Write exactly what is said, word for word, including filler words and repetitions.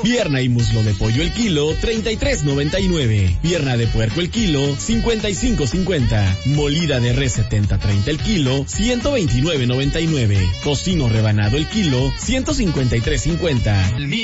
Pierna y muslo de pollo el kilo, treinta y tres noventa y nueve. Pierna de puerco el kilo, cincuenta y cinco cincuenta. Molida de res setenta treinta el kilo, ciento veintinueve noventa y nueve. Tocino rebanado el kilo, ciento cincuenta y tres cincuenta.